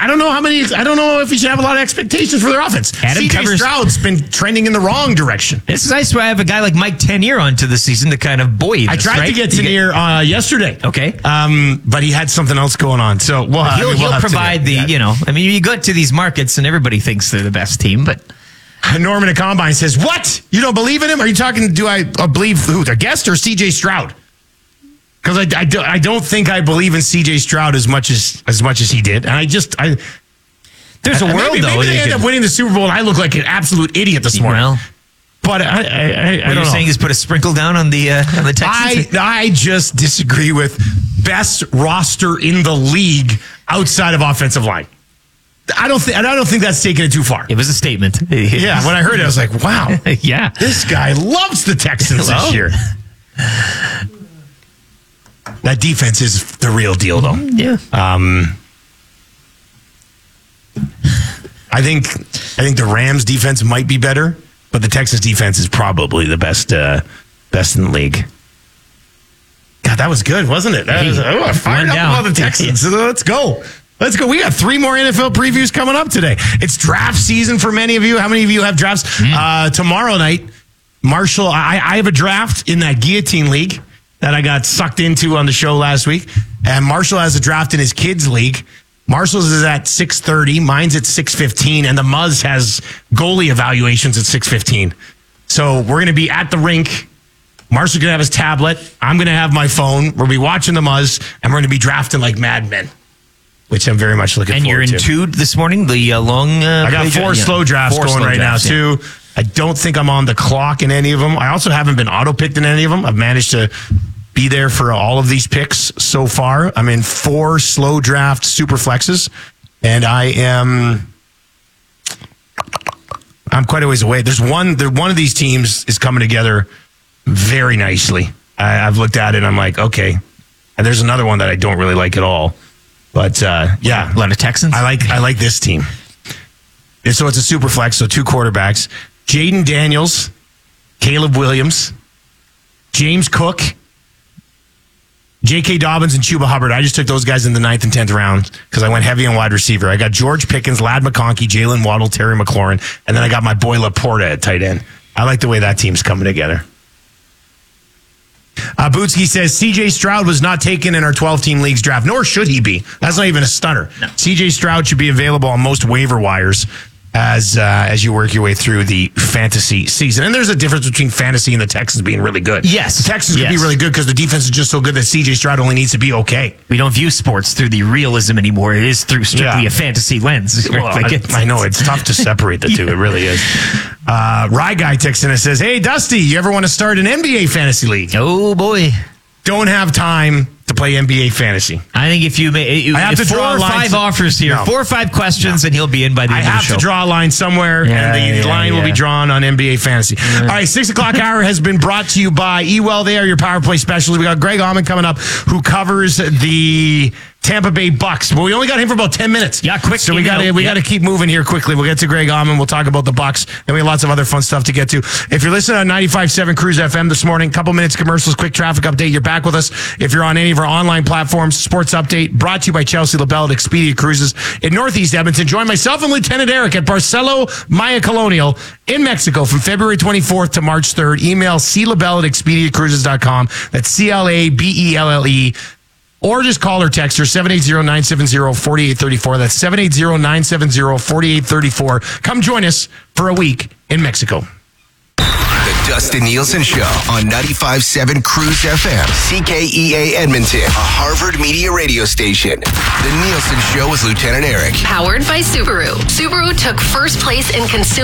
I don't know if he should have a lot of expectations for their offense. CJ Stroud's been trending in the wrong direction. This is nice when I have a guy like Mike Tanier onto the season to kind of buoy this, I tried to get Tanier yesterday. Okay. But he had something else going on. So he'll provide you go to these markets and everybody thinks they're the best team, but Norman at Combine says, "What? You don't believe in him? Are you talking? Do I believe who? The guest or CJ Stroud? Because I don't think I believe in CJ Stroud as much as he did. And there's a world though. Maybe they end up winning the Super Bowl, and I look like an absolute idiot this morning. Well, but I don't know. You're saying is put a sprinkle down on the Texans. I just disagree with best roster in the league outside of offensive line. I don't think that's taking it too far. It was a statement. Yeah, when I heard it, I was like, wow. Yeah. This guy loves the Texans this year. That defense is the real deal, though. Yeah. I think the Rams defense might be better, but the Texans defense is probably the best in the league. God, that was good, wasn't it? I fired up about the Texans. Let's go. We got 3 more NFL previews coming up today. It's draft season for many of you. How many of you have drafts? Tomorrow night, Marshall, I have a draft in that Guillotine League that I got sucked into on the show last week. And Marshall has a draft in his kids' league. Marshall's is at 6:30. Mine's at 6:15. And the Muzz has goalie evaluations at 6:15. So we're going to be at the rink. Marshall's going to have his tablet. I'm going to have my phone. We'll be watching the Muzz. And we're going to be drafting like madmen, which I'm very much looking forward to. And you're in 2 this morning, the long... I got 4 slow drafts going right now, too. I don't think I'm on the clock in any of them. I also haven't been auto-picked in any of them. I've managed to be there for all of these picks so far. I'm in 4 slow draft super flexes, and I'm quite a ways away. There's one of these teams is coming together very nicely. I've looked at it, and I'm like, okay. And there's another one that I don't really like at all. But yeah, a lot of Texans. I like this team. And so it's a super flex. So 2 quarterbacks: Jaden Daniels, Caleb Williams, James Cook, J.K. Dobbins, and Chuba Hubbard. I just took those guys in the 9th and 10th round because I went heavy on wide receiver. I got George Pickens, Ladd McConkey, Jalen Waddle, Terry McLaurin, and then I got my boy Laporta at tight end. I like the way that team's coming together. Bootski says CJ Stroud was not taken in our 12-team leagues draft, nor should he be. That's not even a stunner. No. CJ Stroud should be available on most waiver wires as you work your way through the fantasy season. And there's a difference between fantasy and the Texans being really good. Yes. The Texans could be really good because the defense is just so good that CJ Stroud only needs to be okay. We don't view sports through the realism anymore. It is through strictly a fantasy lens. Well, I know. It's tough to separate the two. It really is. Rye Guy texts in and says, "Hey, Dusty, you ever want to start an NBA fantasy league?" Oh, boy. Don't have time to play NBA fantasy. I think if you I have to draw 4 or 5 offers here, 4 or 5 questions, and he'll be in by the end of the show. I have to draw a line somewhere, and the line will be drawn on NBA fantasy. All right, 6 o'clock hour has been brought to you by Ewell. They are your power play specialist. We got Greg Auman coming up, who covers the Tampa Bay Bucks. But we only got him for about 10 minutes. Yeah, quick. So we got to keep moving here quickly. We'll get to Greg Auman. We'll talk about the Bucks, and we have lots of other fun stuff to get to. If you're listening on 95.7 Cruise FM this morning, couple minutes commercials, quick traffic update. You're back with us. If you're on any of our online platforms, sports update brought to you by Chelsea LaBelle at Expedia Cruises in Northeast Edmonton. Join myself and Lieutenant Eric at Barcelo Maya Colonial in Mexico from February 24th to March 3rd. Email CLaBelle at ExpediaCruises.com. That's CLABELLE. Or just call or text her, 780-970-4834. That's 780-970-4834. Come join us for a week in Mexico. The Dustin Nielsen Show on 95.7 Cruise FM, CKEA Edmonton, a Harvard Media radio station. The Nielsen Show with Lieutenant Eric. Powered by Subaru. Subaru took first place in consumer